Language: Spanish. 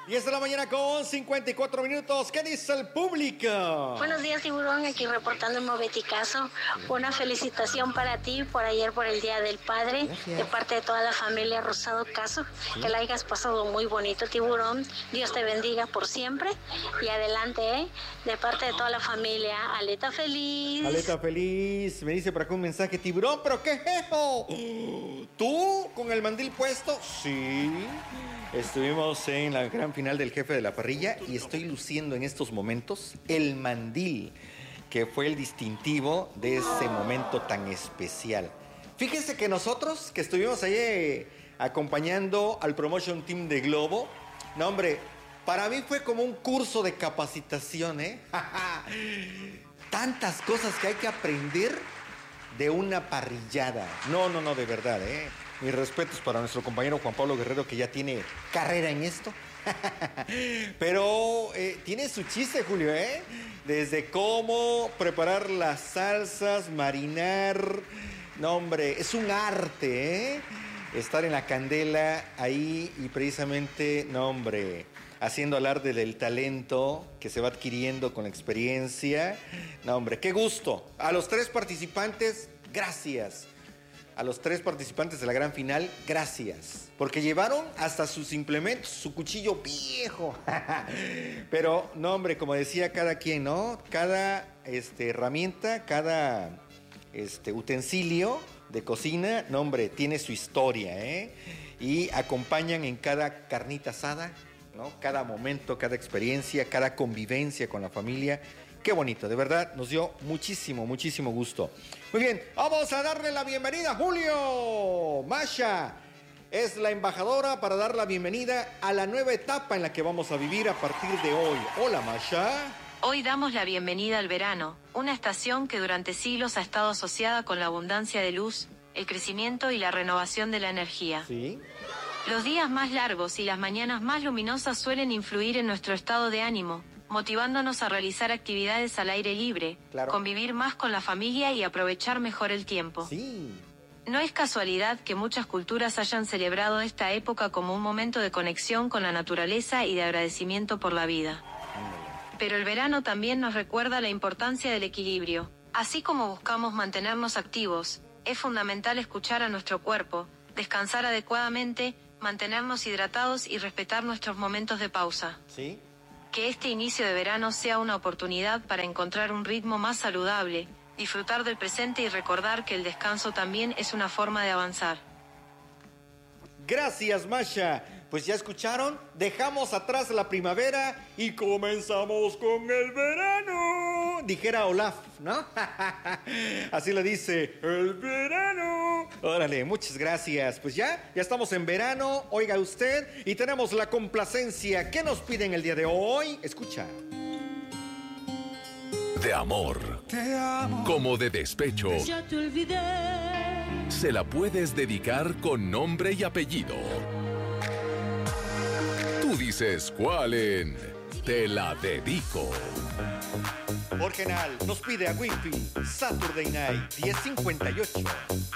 10 de la mañana con 54 minutos. ¿Qué dice el público? Buenos días, tiburón. Aquí reportando en Moveticazo. Una felicitación para ti por ayer, por el Día del Padre. Gracias. De parte de toda la familia Rosado Caso. ¿Sí? Que la hayas pasado muy bonito, tiburón. Dios te bendiga por siempre. Y adelante, ¿eh? De parte de toda la familia. Aleta feliz. Aleta feliz. Me dice por acá un mensaje, tiburón, ¿pero qué es eso? ¿Tú con el mandil puesto? Sí. Estuvimos en la gran final del Jefe de la Parrilla y estoy luciendo en estos momentos el mandil, que fue el distintivo de ese momento tan especial. Fíjense que nosotros, que estuvimos ahí acompañando al Promotion Team de Globo, no hombre, para mí fue como un curso de capacitación, ¿eh? Tantas cosas que hay que aprender de una parrillada. No, de verdad, ¿eh? Mis respetos para nuestro compañero Juan Pablo Guerrero, que ya tiene carrera en esto. Pero tiene su chiste, Julio, ¿eh? Desde cómo preparar las salsas, marinar. No, hombre, es un arte, ¿eh? Estar en la candela ahí y precisamente, no, hombre, haciendo alarde del talento que se va adquiriendo con la experiencia. No, hombre, qué gusto. A los 3 participantes, gracias. A los 3 participantes de la gran final, gracias. Porque llevaron hasta sus implementos, su cuchillo viejo. Pero, no, hombre, como decía cada quien, ¿no? Cada herramienta, cada utensilio de cocina, no, hombre, tiene su historia, ¿eh? Y acompañan en cada carnita asada, ¿no? Cada momento, cada experiencia, cada convivencia con la familia. Qué bonito, de verdad, nos dio muchísimo gusto. Muy bien, vamos a darle la bienvenida a Julio. Masha es la embajadora para dar la bienvenida a la nueva etapa en la que vamos a vivir a partir de hoy. Hola, Masha. Hoy damos la bienvenida al verano, una estación que durante siglos ha estado asociada con la abundancia de luz, el crecimiento y la renovación de la energía. Sí. Los días más largos y las mañanas más luminosas suelen influir en nuestro estado de ánimo, motivándonos a realizar actividades al aire libre, claro, convivir más con la familia y aprovechar mejor el tiempo. Sí. No es casualidad que muchas culturas hayan celebrado esta época como un momento de conexión con la naturaleza y de agradecimiento por la vida. Pero el verano también nos recuerda la importancia del equilibrio. Así como buscamos mantenernos activos, es fundamental escuchar a nuestro cuerpo, descansar adecuadamente, mantenernos hidratados y respetar nuestros momentos de pausa. Sí. Que este inicio de verano sea una oportunidad para encontrar un ritmo más saludable, disfrutar del presente y recordar que el descanso también es una forma de avanzar. Gracias, Masha. Pues ya escucharon, dejamos atrás la primavera y comenzamos con el verano. Dijera Olaf, ¿no? Así le dice, el verano. Órale, muchas gracias. Pues ya estamos en verano, oiga usted, y tenemos la complacencia. ¿Qué nos piden el día de hoy? Escucha. De amor, te amo, como de despecho. Ya te olvidé. Se la puedes dedicar con nombre y apellido. Tú dices cuál en Te la dedico. Jorge Nal nos pide a Winfield, Saturday Night 10:58.